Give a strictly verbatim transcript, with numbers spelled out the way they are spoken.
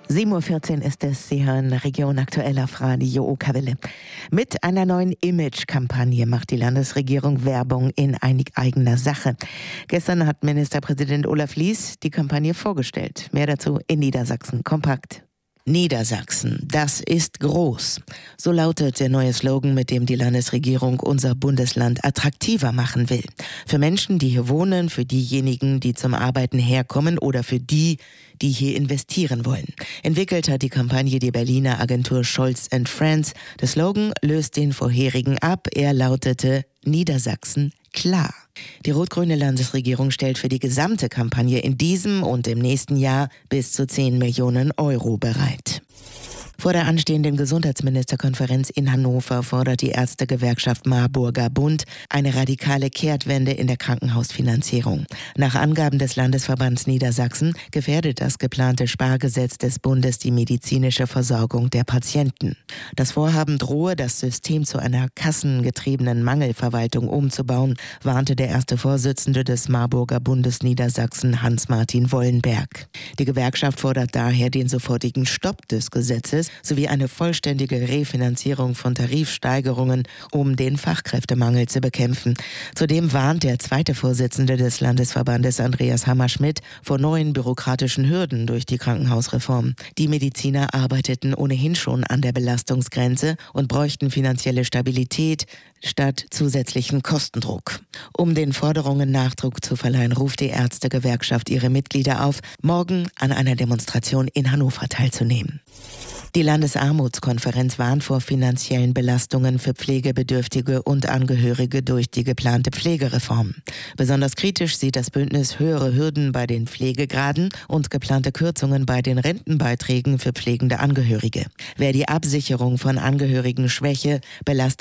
sieben Uhr vierzehn ist es, Sie hören Region Aktuell auf Radio Okerwelle. Mit einer neuen Image-Kampagne macht die Landesregierung Werbung in eigener Sache. Gestern hat Ministerpräsident Olaf Lies die Kampagne vorgestellt. Mehr dazu in Niedersachsen kompakt. Niedersachsen, das ist groß. So lautet der neue Slogan, mit dem die Landesregierung unser Bundesland attraktiver machen will. Für Menschen, die hier wohnen, für diejenigen, die zum Arbeiten herkommen oder für die, die hier investieren wollen. Entwickelt hat die Kampagne die Berliner Agentur Scholz and Friends. Der Slogan löst den vorherigen ab. Er lautete Niedersachsen klar. Die rot-grüne Landesregierung stellt für die gesamte Kampagne in diesem und im nächsten Jahr bis zu zehn Millionen Euro bereit. Vor der anstehenden Gesundheitsministerkonferenz in Hannover fordert die Ärztegewerkschaft Marburger Bund eine radikale Kehrtwende in der Krankenhausfinanzierung. Nach Angaben des Landesverbands Niedersachsen gefährdet das geplante Spargesetz des Bundes die medizinische Versorgung der Patienten. Das Vorhaben drohe, das System zu einer kassengetriebenen Mangelverwaltung umzubauen, warnte der erste Vorsitzende des Marburger Bundes Niedersachsen, Hans-Martin Wollenberg. Die Gewerkschaft fordert daher den sofortigen Stopp des Gesetzes sowie eine vollständige Refinanzierung von Tarifsteigerungen, um den Fachkräftemangel zu bekämpfen. Zudem warnt der zweite Vorsitzende des Landesverbandes, Andreas Hammerschmidt, vor neuen bürokratischen Hürden durch die Krankenhausreform. Die Mediziner arbeiteten ohnehin schon an der Belastungsgrenze und bräuchten finanzielle Stabilität statt zusätzlichen Kostendruck. Um den Forderungen Nachdruck zu verleihen, ruft die Ärztegewerkschaft ihre Mitglieder auf, morgen an einer Demonstration in Hannover teilzunehmen. Die Landesarmutskonferenz warnt vor finanziellen Belastungen für Pflegebedürftige und Angehörige durch die geplante Pflegereform. Besonders kritisch sieht das Bündnis höhere Hürden bei den Pflegegraden und geplante Kürzungen bei den Rentenbeiträgen für pflegende Angehörige. Wer die Absicherung von Angehörigen schwäche, belastet